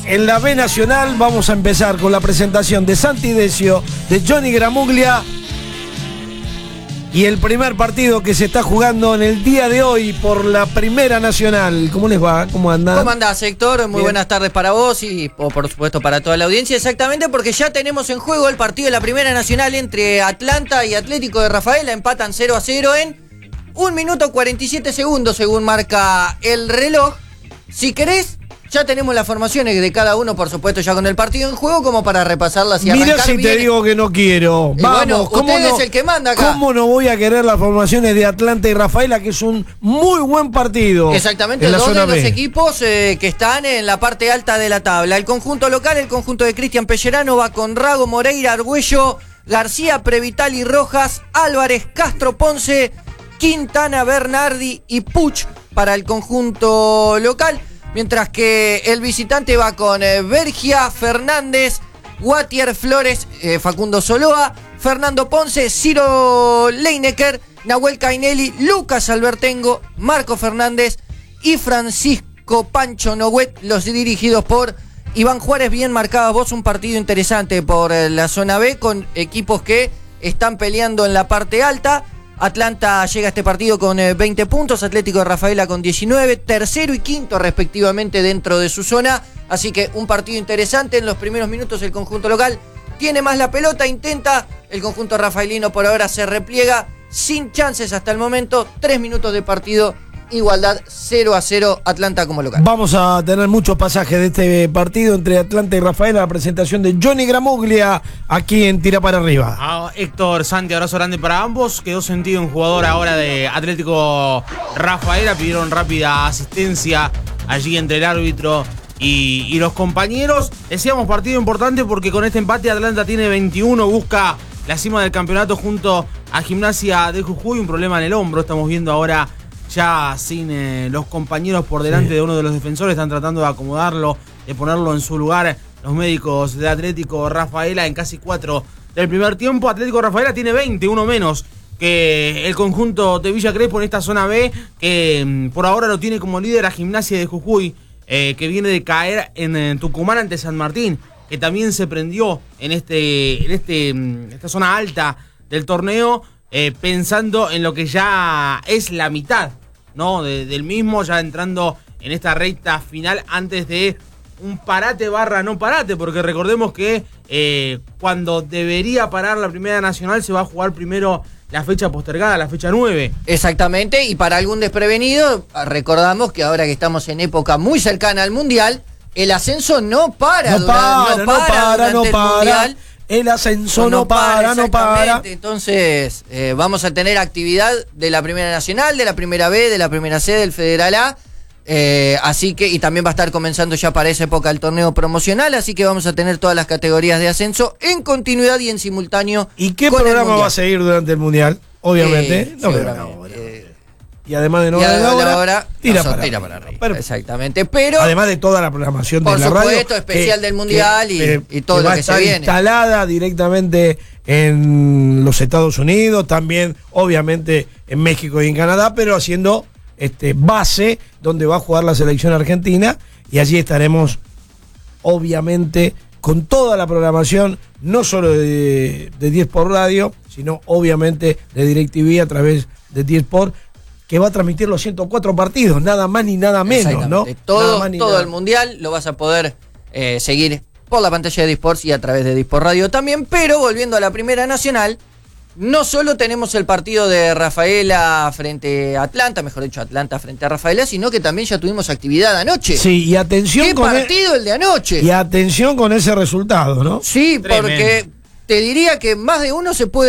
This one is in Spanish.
en la B Nacional vamos a empezar con la presentación de Santi Decio, de Johnny Gramuglia y el primer partido que se está jugando en el día de hoy por la Primera Nacional. ¿Cómo les va? ¿Cómo andan? ¿Cómo andás, Héctor? Muy buenas tardes para vos y por supuesto para toda la audiencia. Exactamente, porque ya tenemos en juego el partido de la Primera Nacional entre Atlanta y Atlético de Rafaela. Empatan 0-0 en 1 minuto 47 segundos según marca el reloj. Si querés, ya tenemos las formaciones de cada uno, por supuesto, ya con el partido en juego, como para repasarlas y arrancar. Mirá si bien. te digo que no quiero. Vamos, bueno, usted es el que manda acá. ¿Cómo no voy a querer las formaciones de Atlanta y Rafaela, que es un muy buen partido? Exactamente, dos de los equipos que están en la parte alta de la tabla. El conjunto local, el conjunto de Cristian Pellerano, va con Rago, Moreira, Argüello, García, Previtali, Rojas, Álvarez, Castro, Ponce, Quintana, Bernardi y Puch para el conjunto local. Mientras que el visitante va con Vergia, Fernández, Guatier, Flores, Facundo Soloa, Fernando Ponce, Ciro Leinecker, Nahuel Cainelli, Lucas Albertengo, Marco Fernández y Francisco Pancho Noguet, los dirigidos por Iván Juárez. Bien marcados vos, un partido interesante por la zona B con equipos que están peleando en la parte alta. Atlanta llega a este partido con 20 puntos, Atlético de Rafaela con 19, tercero y quinto respectivamente dentro de su zona, así que un partido interesante. En los primeros minutos el conjunto local tiene más la pelota, intenta, el conjunto rafaelino por ahora se repliega, sin chances hasta el momento, 3 minutos de partido, igualdad 0-0, Atlanta como local. Vamos a tener muchos pasajes de este partido entre Atlanta y Rafaela, la presentación de Johnny Gramuglia aquí en Tira para Arriba. Héctor, Santi, abrazo grande para ambos. Quedó sentido un jugador ahora de Atlético Rafaela, pidieron rápida asistencia allí entre el árbitro y los compañeros. Decíamos partido importante porque con este empate Atlanta tiene 21, busca la cima del campeonato junto a Gimnasia de Jujuy, un problema en el hombro, estamos viendo ahora ya sin los compañeros por delante de uno de los defensores, están tratando de acomodarlo, de ponerlo en su lugar los médicos de Atlético Rafaela en casi 4 del primer tiempo. Atlético Rafaela tiene 20, uno menos que el conjunto de Villa Crespo en esta zona B, que por ahora lo tiene como líder a Gimnasia de Jujuy, que viene de caer en Tucumán ante San Martín, que también se prendió en esta zona alta del torneo, pensando en lo que ya es la mitad, ¿no? del mismo, ya entrando en esta recta final antes de un parate / no parate, porque recordemos que cuando debería parar la Primera Nacional se va a jugar primero la fecha postergada, la fecha 9. Exactamente, y para algún desprevenido, recordamos que ahora que estamos en época muy cercana al Mundial, el ascenso no para durante el Mundial. El ascenso no para. Entonces, vamos a tener actividad de la Primera Nacional, de la Primera B, de la Primera C, del Federal A. Así que, y también va a estar comenzando ya para esa época el torneo promocional. Así que vamos a tener todas las categorías de ascenso en continuidad y en simultáneo. ¿Y qué programa va a seguir durante el Mundial? Obviamente. Y además de no ver la hora, tira para arriba. Exactamente, pero además de toda la programación de la radio, por supuesto, especial del Mundial y todo lo que se viene. Instalada directamente en los Estados Unidos, también obviamente en México y en Canadá, pero haciendo base donde va a jugar la selección argentina, y allí estaremos obviamente con toda la programación, no solo de 10 por radio, sino obviamente de DirecTV a través de 10 por, que va a transmitir los 104 partidos, nada más ni nada menos, ¿no? Todo el Mundial lo vas a poder seguir por la pantalla de Disports y a través de Disport Radio también. Pero volviendo a la Primera Nacional, no solo tenemos el partido de Rafaela frente a Atlanta, mejor dicho, Atlanta frente a Rafaela, sino que también ya tuvimos actividad anoche. Sí, y atención ¿Qué partido el de anoche? Y atención con ese resultado, ¿no? Sí, tremendo. Porque te diría que más de uno se puede